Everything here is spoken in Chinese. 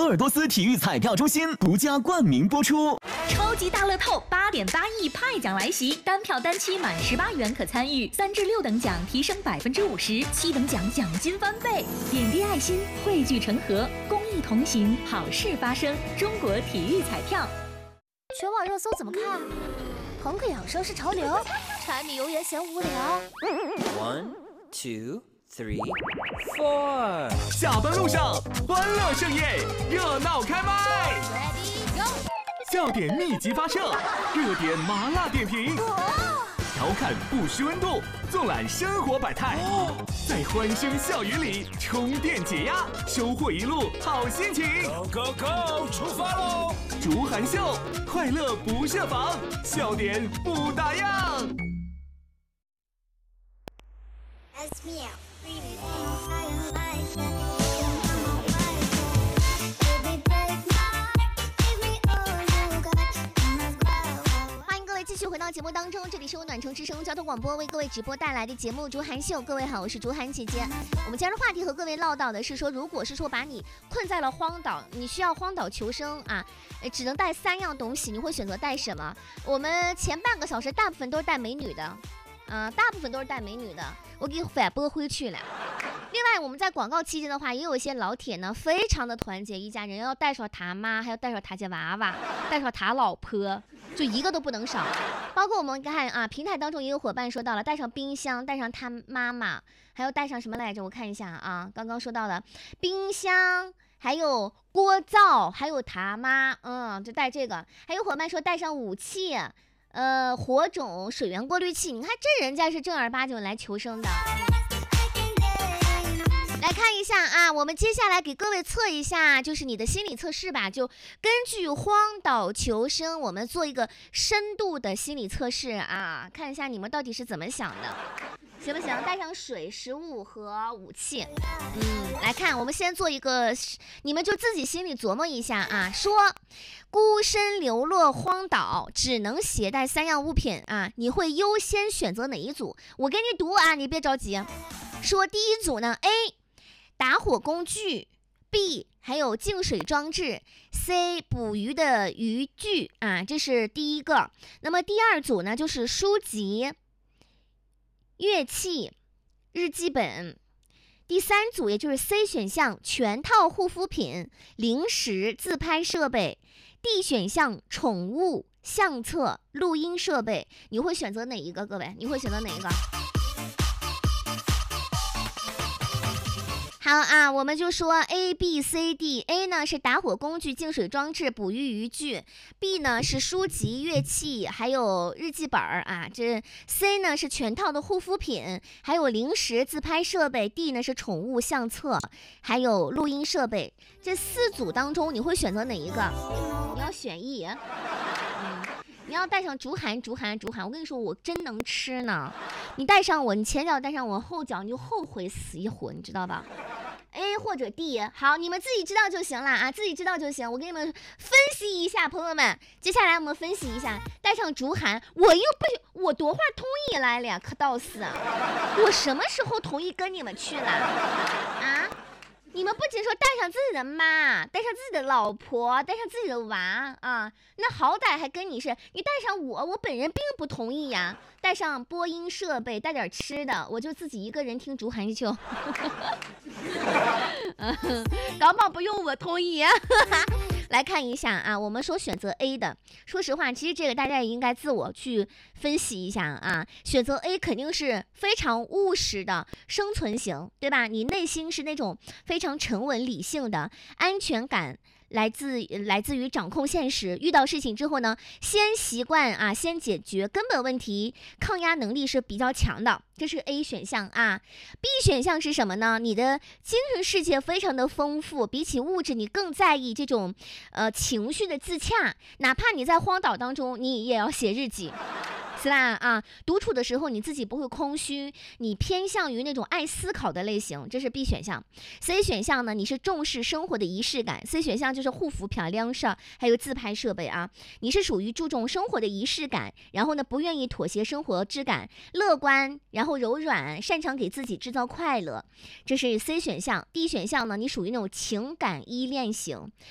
鄂尔多斯体育彩票中心独家冠名播出。 超级大乐透8.8亿派奖来袭，单票单期满18元可参与，3至6等奖提升50%，7等奖奖金翻倍。点滴爱心，汇聚成河，公益同行，好事发生。中国体育彩票。 全网热搜怎么看？朋克养生是潮流，柴米油盐嫌无聊。 1, 2, 3, 4。 下班路上，欢乐盛宴，热闹开麦。 Ready go！ 笑点密集发射，热点麻辣点评，调侃不失温度，纵览生活百态，在欢声笑语里充电解压，收获一路好心情。 Go go go！ 出发喽！ 竹涵秀，快乐不设防，笑点不打烊。 继续回到节目当中，这里是由暖城之声交通广播为各位直播带来的节目竹涵秀。各位好，我是竹涵姐姐。我们今天的话题和各位唠叨的是说，如果是说把你困在了荒岛，你需要荒岛求生啊，只能带3样东西，你会选择带什么？我们前半个小时大部分都是带美女的，大部分都是带美女的，我给反驳回去了。另外，我们在广告期间的话，也有一些老铁呢，非常的团结一家人，要带上他妈，还要带上他家娃娃，带上他老婆，就一个都不能少。包括我们看啊，平台当中也有伙伴说到了，带上冰箱，带上他妈妈，还有带上什么来着？我看一下啊，刚刚说到了冰箱，还有锅灶，还有他妈，就带这个。还有伙伴说带上武器，火种、水源过滤器。你看这人家是正儿八经来求生的。来看一下啊，我们接下来给各位测一下，就是你的心理测试吧。就根据荒岛求生，我们做一个深度的心理测试啊，看一下你们到底是怎么想的，行不行？带上水、食物和武器。来看，我们先做一个，你们就自己心里琢磨一下啊。说，孤身流落荒岛，只能携带3样物品啊，你会优先选择哪一组？我给你读啊，你别着急。说第一组呢 ，A。打火工具 ，B 还有净水装置 ，C 捕鱼的渔具啊，这是第一个。那么第二组呢，就是书籍、乐器、日记本。第三组也就是 C 选项，全套护肤品、零食、自拍设备。D 选项，宠物、相册、录音设备。你会选择哪一个？各位，你会选择哪一个？好啊，我们就说 A、B、C、D。A 呢是打火工具、净水装置、捕鱼渔具。B 呢是书籍、乐器，还有日记本啊。这 C 呢是全套的护肤品，还有零食、自拍设备。D 呢是宠物、相册，还有录音设备。这4组当中，你会选择哪一个？你要选 E。你要带上竹涵，我跟你说，我真能吃呢。你带上我，你前脚带上我，后脚你就后悔死一回，你知道吧？A 或者 D， 好，你们自己知道就行了啊，自己知道就行。我给你们分析一下，朋友们，接下来我们分析一下，带上竹涵，我多会儿同意来了，可倒是啊，我什么时候同意跟你们去了啊？你们不仅说带上自己的妈，带上自己的老婆，带上自己的娃啊，那好歹还跟你是，你带上我本人并不同意呀。带上播音设备，带点吃的，我就自己一个人听竹涵秀，搞不好不用我同意。来看一下啊，我们说选择 A 的，说实话，其实这个大家也应该自我去分析一下啊。选择 A 肯定是非常务实的生存型，对吧？你内心是那种非常沉稳理性的，安全感来自于掌控现实，遇到事情之后呢，先习惯啊，先解决根本问题，抗压能力是比较强的，这是 A 选项啊。B 选项是什么呢？你的精神世界非常的丰富，比起物质，你更在意这种情绪的自洽，哪怕你在荒岛当中，你也要写日记。是吧？啊，独处的时候你自己不会空虚，你偏向于那种爱思考的类型，这是 B 选项。C 选项呢，你是重视生活的仪式感。C 选项就是护肤漂亮上，还有自拍设备啊，你是属于注重生活的仪式感，然后呢不愿意妥协生活质感，乐观，然后柔软，擅长给自己制造快乐，这是 C 选项。D 选项呢，你属于那种情感依恋型，